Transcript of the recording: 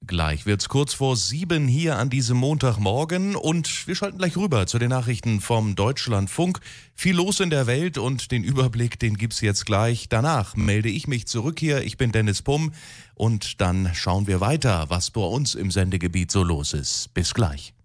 Gleich wird's kurz vor 7 hier an diesem Montagmorgen und wir schalten gleich rüber zu den Nachrichten vom Deutschlandfunk. Viel los in der Welt und den Überblick, den gibt's jetzt gleich. Danach melde ich mich zurück hier. Ich bin Dennis Pumm und dann schauen wir weiter, was bei uns im Sendegebiet so los ist. Bis gleich.